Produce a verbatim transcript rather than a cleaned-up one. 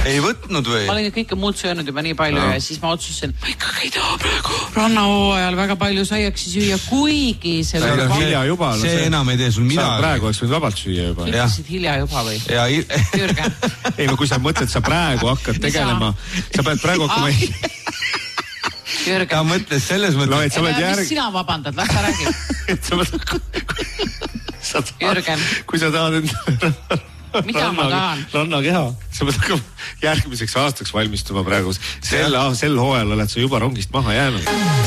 ei võtnud või? Ma olin kõike muud söönud juba nii palju no. Ja siis ma otsustasin, ma ikkagi ei taha praegu rannahooajal väga palju saiaksi süüa, kuigi see see on hilja juba. No see, see enam ei tee sul midagi. Praegu oleks võinud vabalt süüa juba. Ütlesid hilja juba või? Ja, Jürgen. ei, kui sa mõtled, sa praegu hakkad tegelema, sa pead praegu hakkama Jürgen. Ta mõtles selles mõttes. No, et sa pead järg... mis sina vabandad, las ta räägib. et sa pead... Jürgen. Kui sa tahad enda... Mida ranna, ma tahan? Rannakeha. Sa pead hakkama järgmiseks aastaks valmistuma praegu. Sel, sel hooajal oled sa juba rongist maha jäänud.